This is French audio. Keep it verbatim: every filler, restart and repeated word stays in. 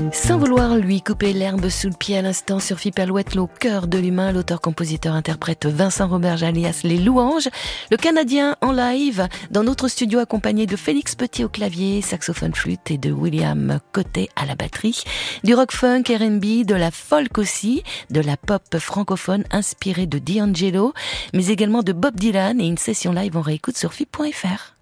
Sans vouloir lui couper l'herbe sous le pied à l'instant sur Fippe Alouette, au cœur de l'humain, l'auteur-compositeur-interprète Vincent Roberge alias Les Louanges, le Canadien en live dans notre studio accompagné de Félix Petit au clavier, saxophone flûte et de William Côté à la batterie, du rock funk, R and B, de la folk aussi, de la pop francophone inspirée de D'Angelo, mais également de Bob Dylan et une session live en réécoute sur fippe point f r.